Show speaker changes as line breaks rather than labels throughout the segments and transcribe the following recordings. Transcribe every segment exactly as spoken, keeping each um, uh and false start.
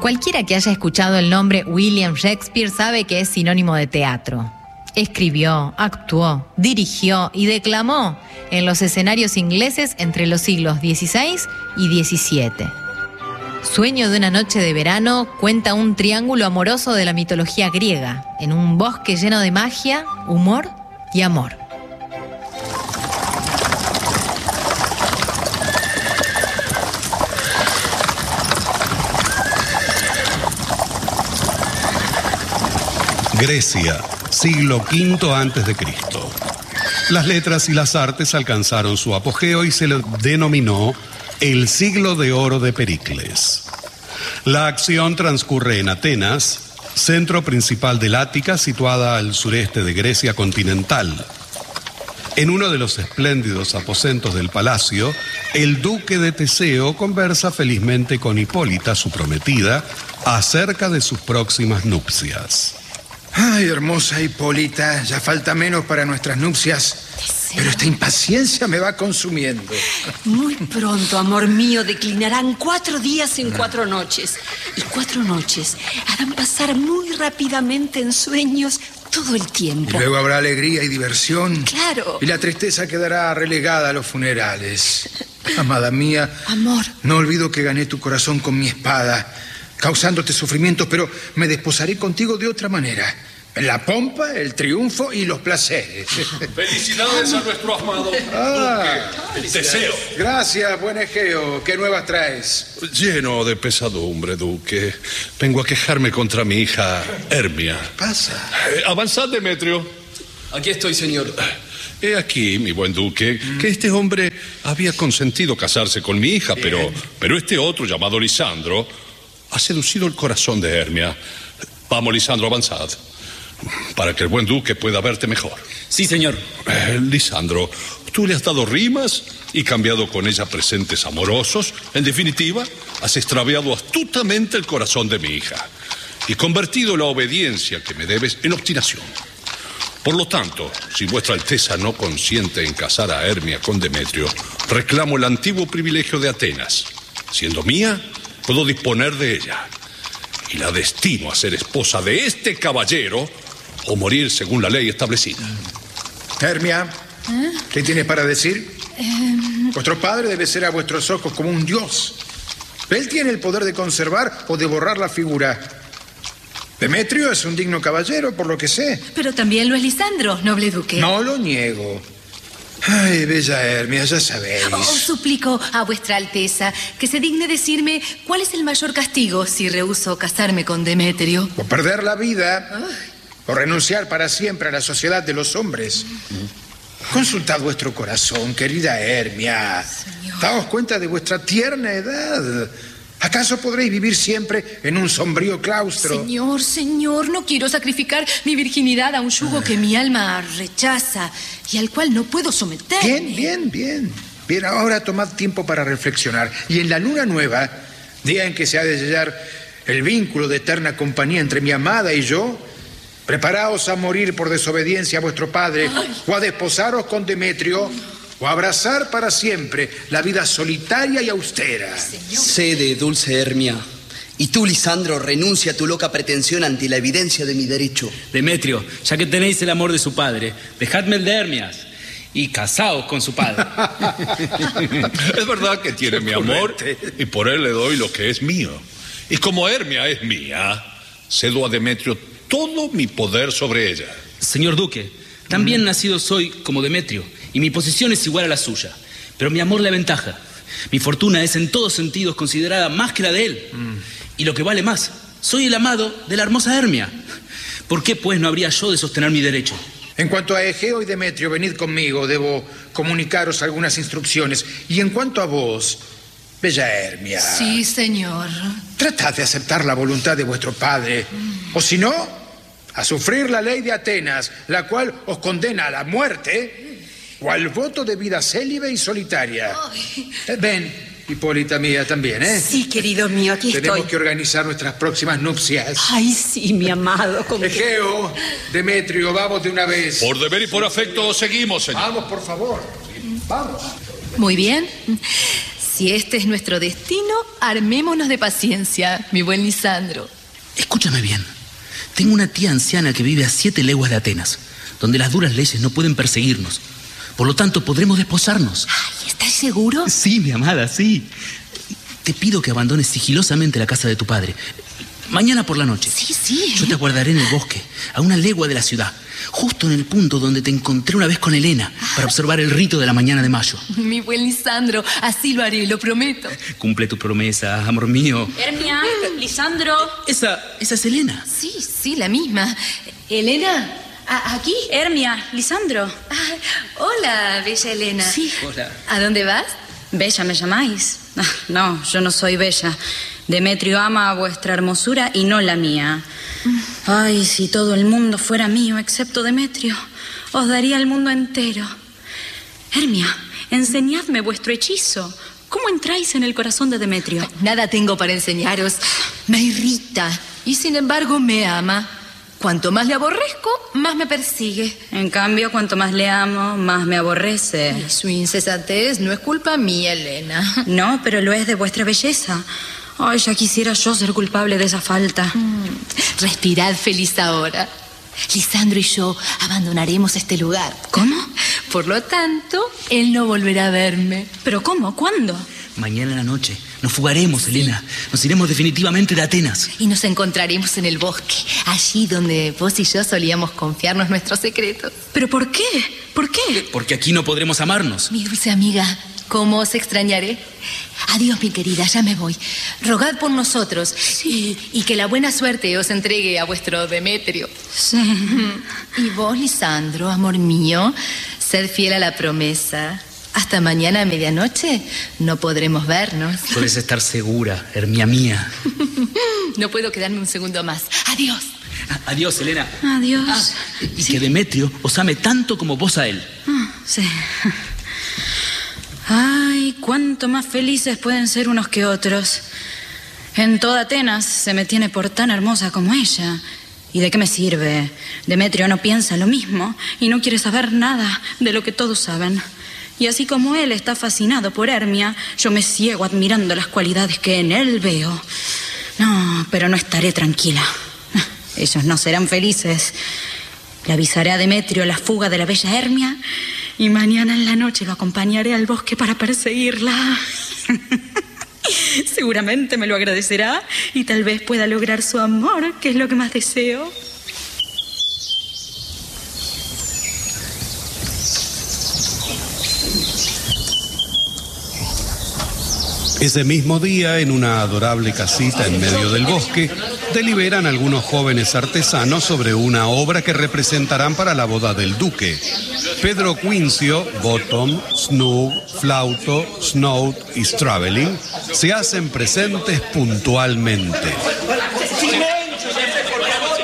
Cualquiera que haya escuchado el nombre William Shakespeare sabe que es sinónimo de teatro. Escribió, actuó, dirigió y declamó en los escenarios ingleses entre los siglos dieciséis y diecisiete. Sueño de una noche de verano cuenta un triángulo amoroso de la mitología griega, en un bosque lleno de magia, humor y amor.
Grecia, siglo quinto antes de Cristo. Las letras y las artes alcanzaron su apogeo y se le denominó el siglo de oro de Pericles. La acción transcurre en Atenas, centro principal del Ática, situada al sureste de Grecia continental. En uno de los espléndidos aposentos del palacio, el duque de Teseo conversa felizmente con Hipólita, su prometida, acerca de sus próximas nupcias.
Ay, hermosa Hipólita, ya falta menos para nuestras nupcias. Deseo. Pero esta impaciencia me va consumiendo.
Muy pronto, amor mío, declinarán cuatro días en cuatro noches. Y cuatro noches harán pasar muy rápidamente en sueños todo el tiempo.
Y luego habrá alegría y diversión.
Claro.
Y la tristeza quedará relegada a los funerales. Amada mía.
Amor.
No olvido que gané tu corazón con mi espada, causándote sufrimientos, pero me desposaré contigo de otra manera. En la pompa, el triunfo y los placeres.
Felicidades a nuestro amado
ah,
duque Teseo.
Gracias, buen Egeo. ¿Qué nuevas traes?
Lleno de pesadumbre, duque. Vengo a quejarme contra mi hija Hermia.
¿Qué pasa?
Eh, avanzad, Demetrio.
Aquí estoy, señor.
He aquí, mi buen duque, mm. que este hombre había consentido casarse con mi hija, pero, pero este otro, llamado Lisandro, ha seducido el corazón de Hermia. Vamos, Lisandro, avanzad, para que el buen duque pueda verte mejor.
Sí, señor.
Eh, Lisandro, tú le has dado rimas y cambiado con ella presentes amorosos. En definitiva, has extraviado astutamente el corazón de mi hija y convertido la obediencia que me debes en obstinación. Por lo tanto, si vuestra Alteza no consiente en casar a Hermia con Demetrio, reclamo el antiguo privilegio de Atenas. Siendo mía, puedo disponer de ella y la destino a ser esposa de este caballero o morir según la ley establecida.
Hermia, ¿eh? ¿Qué tienes para decir?
Eh...
Vuestro padre debe ser a vuestros ojos como un dios. Él tiene el poder de conservar o de borrar la figura. Demetrio es un digno caballero, por lo que sé.
Pero también lo es Lisandro, noble duque.
No lo niego. Ay, bella Hermia, ya sabéis.
Os oh, suplico a vuestra Alteza que se digne decirme cuál es el mayor castigo si rehúso casarme con Demetrio.
O perder la vida, Ay. o renunciar para siempre a la sociedad de los hombres. Mm. Consultad vuestro corazón, querida Hermia. Señor. Daos cuenta de vuestra tierna edad. ¿Acaso podréis vivir siempre en un sombrío claustro?
Señor, señor, no quiero sacrificar mi virginidad a un yugo que mi alma rechaza y al cual no puedo someterme.
Bien, bien, bien. Bien, ahora tomad tiempo para reflexionar. Y en la luna nueva, día en que se ha de sellar el vínculo de eterna compañía entre mi amada y yo, preparaos a morir por desobediencia a vuestro padre, Ay. o a desposaros con Demetrio, o abrazar para siempre la vida solitaria y austera.
Señor.
Cede, dulce Hermia. Y tú, Lisandro, renuncia a tu loca pretensión ante la evidencia de mi derecho.
Demetrio, ya que tenéis el amor de su padre, dejadme el de Hermias y casaos con su padre.
Es verdad que tiene mi amor y por él le doy lo que es mío. Y como Hermia es mía, cedo a Demetrio todo mi poder sobre ella.
Señor duque, también mm. nacido soy como Demetrio y mi posición es igual a la suya, pero mi amor le aventaja. Mi fortuna es en todos sentidos considerada más que la de él. Mm. Y lo que vale más, soy el amado de la hermosa Hermia. ¿Por qué, pues, no habría yo de sostener mi derecho?
En cuanto a Egeo y Demetrio, venid conmigo, debo comunicaros algunas instrucciones. Y en cuanto a vos, bella Hermia...
Sí, señor.
Tratad de aceptar la voluntad de vuestro padre, mm. o si no, a sufrir la ley de Atenas, la cual os condena a la muerte... o al voto de vida célibe y solitaria. Ay. Ven, Hipólita mía, también, ¿eh?
Sí, querido mío, aquí
Tenemos
estoy.
Tenemos que organizar nuestras próximas nupcias.
Ay, sí, mi amado.
Egeo, Demetrio, vamos de una vez.
Por deber y por afecto seguimos, señor.
Vamos, por favor. Vamos.
Muy bien. Si este es nuestro destino, armémonos de paciencia, mi buen Lisandro.
Escúchame bien. Tengo una tía anciana que vive a siete leguas de Atenas, donde las duras leyes no pueden perseguirnos. Por lo tanto, podremos desposarnos.
Ay, ¿estás seguro?
Sí, mi amada, sí. Te pido que abandones sigilosamente la casa de tu padre. Mañana por la noche.
Sí, sí.
Yo te aguardaré en el bosque, a una legua de la ciudad, justo en el punto donde te encontré una vez con Helena, para observar el rito de la mañana de mayo.
Mi buen Lisandro, así lo haré, lo prometo.
Cumple tu promesa, amor mío.
Hermia, Lisandro.
Esa, esa es Helena.
Sí, sí, la misma. Elena, ¿a- ¿aquí?
Hermia, Lisandro.
Ah, hola, bella Elena.
Sí.
Hola.
¿A dónde vas?
Bella me llamáis. Ah, no, yo no soy bella. Demetrio ama vuestra hermosura y no la mía. Ay, si todo el mundo fuera mío excepto Demetrio, os daría el mundo entero. Hermia, enseñadme vuestro hechizo. ¿Cómo entráis en el corazón de Demetrio?
Nada tengo para enseñaros. Me irrita y sin embargo me ama. Cuanto más le aborrezco, más me persigue.
En cambio, cuanto más le amo, más me aborrece.
Y su incesantez no es culpa mía, Elena.
No, pero lo es de vuestra belleza. Ay, ya quisiera yo ser culpable de esa falta.
Mm, respirad feliz ahora. Lisandro y yo abandonaremos este lugar.
¿Cómo?
Por lo tanto, él no volverá a verme.
¿Pero cómo? ¿Cuándo?
Mañana en la noche. Nos fugaremos, Helena. Nos iremos definitivamente de Atenas.
Y nos encontraremos en el bosque, allí donde vos y yo solíamos confiarnos nuestros secretos.
¿Pero por qué? ¿Por qué?
Porque aquí no podremos amarnos.
Mi dulce amiga, ¿cómo os extrañaré? Adiós, mi querida, ya me voy. Rogad por nosotros y, y que la buena suerte os entregue a vuestro Demetrio.
Sí.
Y vos, Lisandro, amor mío, sed fiel a la promesa. Hasta mañana a medianoche no podremos vernos.
Puedes estar segura, Hermia mía.
No puedo quedarme un segundo más. Adiós.
Adiós, Helena.
Adiós.
Ah, y que Demetrio os ame tanto como vos a él.
Ah, sí. Ay, cuánto más felices pueden ser unos que otros. En toda Atenas se me tiene por tan hermosa como ella. ¿Y de qué me sirve? Demetrio no piensa lo mismo y no quiere saber nada de lo que todos saben. Y así como él está fascinado por Hermia, yo me ciego admirando las cualidades que en él veo. No, pero no estaré tranquila. Ellos no serán felices. Le avisaré a Demetrio la fuga de la bella Hermia y mañana en la noche lo acompañaré al bosque para perseguirla. Seguramente me lo agradecerá y tal vez pueda lograr su amor, que es lo que más deseo.
Ese mismo día, en una adorable casita en medio del bosque, deliberan algunos jóvenes artesanos sobre una obra que representarán para la boda del duque. Pedro Quincio, Bottom, Snug, Flauto, Snout y Straveling se hacen presentes puntualmente.
¡Silencio, por favor!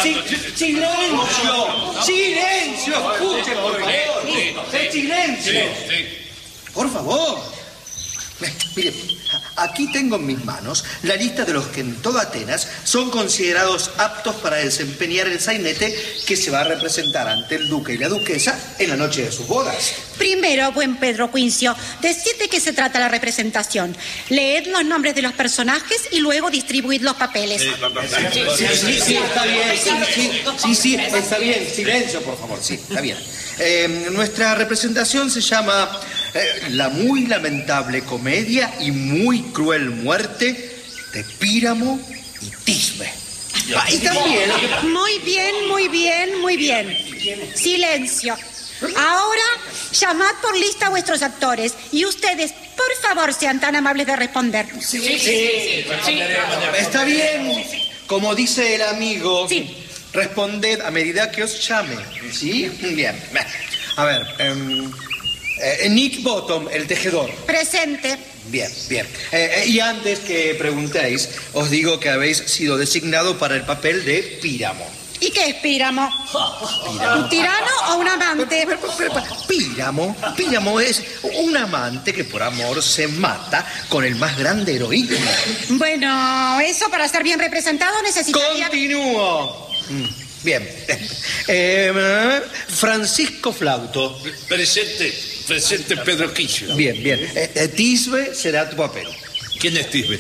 ¡Silencio! ¡Silencio! ¡Escuche, por favor! ¡Silencio! Por favor.
Mire, aquí tengo en mis manos la lista de los que en toda Atenas son considerados aptos para desempeñar el sainete que se va a representar ante el duque y la duquesa en la noche de sus bodas.
Primero, buen Pedro Quincio, decid de qué se trata la representación. Leed los nombres de los personajes y luego distribuid los papeles.
Sí, sí, sí, está bien. Sí, sí, sí, sí, está bien. Silencio, por favor. Sí, está bien. Eh, nuestra representación se llama eh, La muy lamentable comedia y muy cruel muerte de Píramo y Tisbe. Ah, y también...
Muy bien, muy bien, muy bien. Silencio. Ahora, llamad por lista a vuestros actores y ustedes, por favor, sean tan amables de responder.
Sí, sí, sí. sí. Está bien. Como dice el amigo...
Sí.
Responded a medida que os llame. ¿Sí? Bien. A ver. Um, eh, Nick Bottom, el tejedor.
Presente.
Bien, bien. Eh, eh, y antes que preguntéis, os digo que habéis sido designado para el papel de Píramo.
¿Y qué es Píramo?
Píramo.
¿Un tirano o un amante?
Pero, pero, pero, Píramo, Píramo es un amante que por amor se mata con el más grande heroísmo.
Bueno, eso para ser bien representado necesitaría...
Continúo. Bien. Eh, Francisco Flauto.
Presente. Presente Pedro Quincio.
Bien, bien. Eh, eh, Tisbe será tu papel.
¿Quién es Tisbe?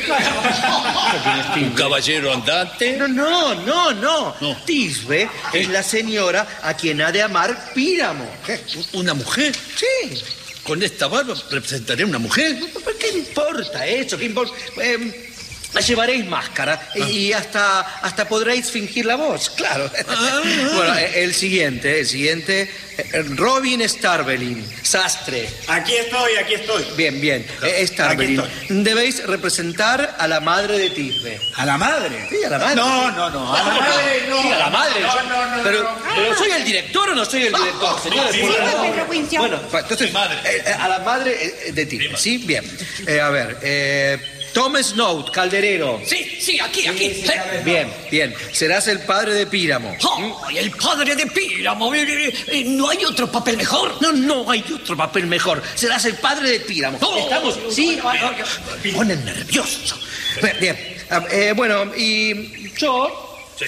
¿Un caballero andante?
No, no, no, no.
No.
Tisbe es la señora a quien ha de amar Píramo.
¿Una mujer?
Sí.
¿Con esta barba representaré una mujer?
¿Qué importa eso? ¿Qué importa? Eh, llevaréis máscara y hasta, hasta podréis fingir la voz, claro.
Ah.
Bueno, el siguiente, el siguiente, Robin Starbelin, sastre.
Aquí estoy, aquí estoy.
Bien, bien. Eh, Starbelin,
Aquí
debéis representar a la madre de Tisbe.
¿A la madre?
Sí, a la madre.
No, no, no. A la madre no.
Sí, a la madre.
No, no, no,
pero,
no.
pero ¿soy el director o no soy el director, señores?
Sí,
Por
buen
favor.
Pedro Quincio.
Bueno, entonces, eh, eh, a la madre eh, de Tisbe, ¿sí? Bien. Eh, a ver, eh, Tom Snout, calderero.
Sí, sí, aquí, aquí.
Bien, bien. Serás el padre de Píramo.
¡Ay, el padre de Píramo! ¿No hay otro papel mejor?
No, no hay otro papel mejor. Serás el padre de Píramo.
Oh.
¿Estamos? Sí. Me ponen nervioso. Bien, bien. Ah, eh, bueno, y yo...
Sí.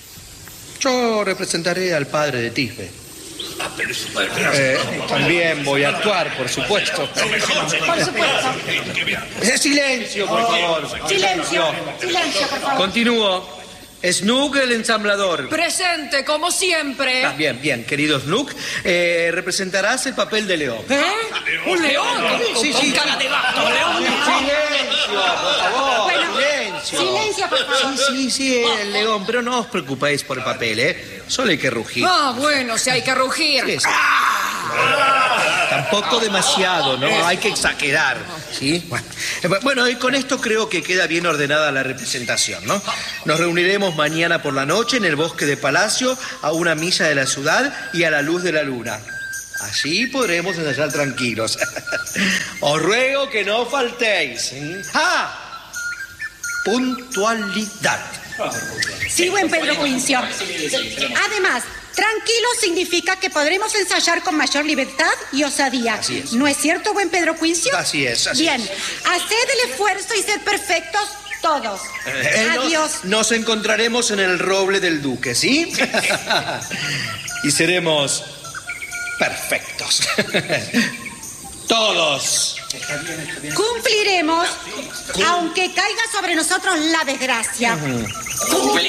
Yo representaré al padre de Tisbe.
Ah, pero eso padre.
Eh, también voy a actuar, por supuesto.
Por supuesto.
Eh, Silencio, por favor.
Silencio, silencio, por favor.
Continúo. Snook, el ensamblador.
Presente, como siempre.
Ah, bien, bien, querido Snook. Eh, representarás el papel de León.
¿Eh? ¿Un león?
Sí,
Con
sí.
cara de gato, león.
Silencio, por favor.
Bueno,
silencio.
silencio, por favor.
Sí, sí, sí, el león, pero no os preocupéis por el papel, ¿eh? Solo hay que rugir.
Ah, bueno, si hay que rugir.
Sí, sí. Tampoco demasiado, ¿no? Hay que exagerar, ¿sí? Bueno, eh, bueno, y con esto creo que queda bien ordenada la representación, ¿no? Nos reuniremos mañana por la noche en el bosque de Palacio a una misa de la ciudad y a la luz de la luna. Así podremos ensayar tranquilos. Os ruego que no faltéis. ¡Ah! Puntualidad.
Sí, buen Pedro Quincio. Además, tranquilo significa que podremos ensayar con mayor libertad y osadía.
Así es.
¿No es cierto, buen Pedro Quincio?
Así es, así
Bien,
es.
haced el esfuerzo y sed perfectos todos.
Eh, nos-
Adiós.
Nos encontraremos en el roble del duque, ¿sí? Y seremos perfectos. Todos.
Cumpliremos, aunque caiga sobre nosotros la desgracia.